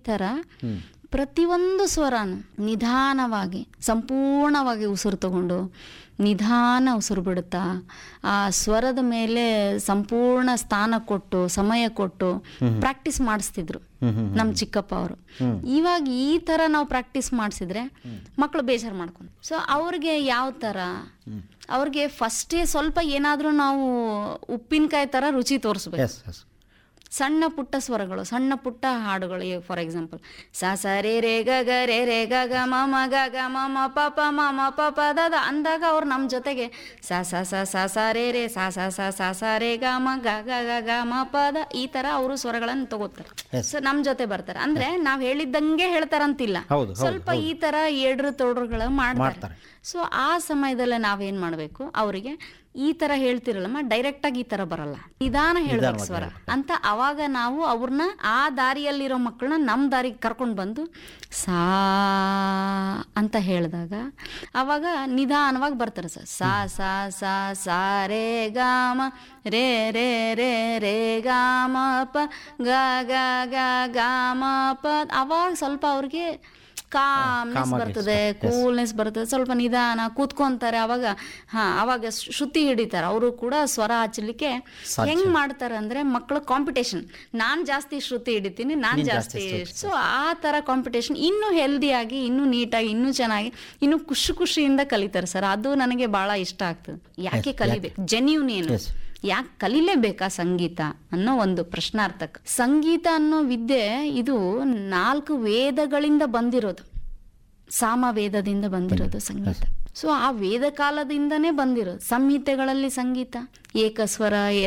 ಥರ ಪ್ರತಿಯೊಂದು ಸ್ವರನು ನಿಧಾನವಾಗಿ ಸಂಪೂರ್ಣವಾಗಿ ಉಸಿರು ತಗೊಂಡು ನಿಧಾನ ಉಸಿರು ಬಿಡುತ್ತಾ ಆ ಸ್ವರದ ಮೇಲೆ ಸಂಪೂರ್ಣ ಸ್ಥಾನ ಕೊಟ್ಟು ಸಮಯ ಕೊಟ್ಟು ಪ್ರಾಕ್ಟೀಸ್ ಮಾಡಿಸ್ತಿದ್ರು ನಮ್ಮ ಚಿಕ್ಕಪ್ಪ ಅವರು. ಇವಾಗ ಈ ಥರ ನಾವು ಪ್ರಾಕ್ಟೀಸ್ ಮಾಡಿಸಿದ್ರೆ ಮಕ್ಕಳು ಬೇಜಾರು ಮಾಡ್ಕೊಂಡು, ಸೊ ಅವ್ರಿಗೆ ಯಾವ ಥರ ಅವ್ರಿಗೆ ಫಸ್ಟೇ ಸ್ವಲ್ಪ ಏನಾದರೂ ನಾವು ಉಪ್ಪಿನಕಾಯಿ ಥರ ರುಚಿ ತೋರಿಸ್ಬೇಕು. ಸಣ್ಣ ಪುಟ್ಟ ಸ್ವರಗಳು, ಸಣ್ಣ ಪುಟ್ಟ ಹಾಡುಗಳು, ಫಾರ್ ಎಕ್ಸಾಂಪಲ್ ಸ ಸ ರೇ ರೇ ಗ ಗ ರೇ ರೇ ಗ ಗ ಮ ಮ ಗ ಗ ಮ ಮ ಪ ಪ ಮ ಮ ಪ ಪ ದ ದ ಅಂದಾಗ ಅವ್ರು ನಮ್ಮ ಜೊತೆಗೆ ಸ ಸ ಸ ಸ ಸ ರೇ ರೇ ಸ ಸ ಸ ಸ ಸ ರೇ ಗ ಮ ಗ ಗ ಗ ಗ ಮ ಪ ದ ಈ ಥರ ಅವರು ಸ್ವರಗಳನ್ನು ತಗೋತಾರೆ. ಸೊ ನಮ್ಮ ಜೊತೆ ಬರ್ತಾರೆ. ಅಂದ್ರೆ ನಾವು ಹೇಳಿದ್ದಂಗೆ ಹೇಳ್ತಾರಂತಿಲ್ಲ, ಸ್ವಲ್ಪ ಈ ಥರ ಏಡ್ರು ತೋಡ್ರುಗಳು ಮಾಡ್ತಾರೆ. ಸೊ ಆ ಸಮಯದಲ್ಲೇ ನಾವೇನು ಮಾಡಬೇಕು, ಅವರಿಗೆ ಈ ಥರ ಹೇಳ್ತಿರಲ್ಲಮ್ಮ ಡೈರೆಕ್ಟಾಗಿ ಈ ಥರ ಬರಲ್ಲ, ನಿಧಾನ ಹೇಳ್ಬೇಕು ಸ್ವರ ಅಂತ. ಅವಾಗ ನಾವು ಅವ್ರನ್ನ ಆ ದಾರಿಯಲ್ಲಿರೋ ಮಕ್ಕಳನ್ನ ನಮ್ಮ ದಾರಿಗೆ ಕರ್ಕೊಂಡು ಬಂದು ಸಾ ಅಂತ ಹೇಳಿದಾಗ ಅವಾಗ ನಿಧಾನವಾಗಿ ಬರ್ತಾರೆ ಸರ್. ಸಾ ಸಾ ಸಾ ಸಾ ರೇ ಗ ಮ ರೇ ರೇ ರೇ ರೇ ಗ ಮ ಪ ಗ ಗ ಗ ಗ ಮ ಪ. ಅವಾಗ ಸ್ವಲ್ಪ ಅವ್ರಿಗೆ ಕಾಮ್ನೆಸ್ ಬರ್ತದೆ, ಕೂಲ್ನೆಸ್ ಬರ್ತದೆ, ಸ್ವಲ್ಪ ನಿಧಾನ ಕೂತ್ಕೊಂತಾರೆ. ಅವಾಗ ಶ್ರುತಿ ಹಿಡಿತಾರೆ. ಅವರು ಕೂಡ ಸ್ವರ ಹಚ್ಚಲಿಕ್ಕೆ ಹೆಂಗ್ ಮಾಡ್ತಾರೆ ಅಂದ್ರೆ ಮಕ್ಕಳು ಕಾಂಪಿಟೇಷನ್, ನಾನ್ ಜಾಸ್ತಿ ಶ್ರುತಿ ಹಿಡಿತೀನಿ, ನಾನ್ ಜಾಸ್ತಿ. ಸೊ ಆ ತರ ಕಾಂಪಿಟೇಷನ್ ಇನ್ನೂ ಹೆಲ್ದಿಯಾಗಿ, ಇನ್ನೂ ನೀಟಾಗಿ, ಇನ್ನೂ ಚೆನ್ನಾಗಿ, ಇನ್ನೂ ಖುಷಿಯಿಂದ ಕಲಿತಾರೆ ಸರ್. ಅದು ನನಗೆ ಬಹಳ ಇಷ್ಟ ಆಗ್ತದೆ. ಯಾಕೆ ಕಲಿಬೇಕು, ಜೆನ್ಯೂನ್ ಏನು, ಯಾಕೆ ಕಲಿಲೇಬೇಕಾ ಸಂಗೀತ ಅನ್ನೋ ಒಂದು ಪ್ರಶ್ನಾರ್ಥಕ. ಸಂಗೀತ ಅನ್ನೋ ವಿದ್ಯೆ ಇದು 4 ವೇದಗಳಿಂದ ಬಂದಿರೋದು, ಸಾಮ ವೇದದಿಂದ ಬಂದಿರೋದು ಸಂಗೀತ. ಸೊ ಆ ವೇದ ಕಾಲದಿಂದನೇ ಬಂದಿರೋದು. ಸಂಹಿತೆಗಳಲ್ಲಿ ಸಂಗೀತ ಏಕಸ್ವರ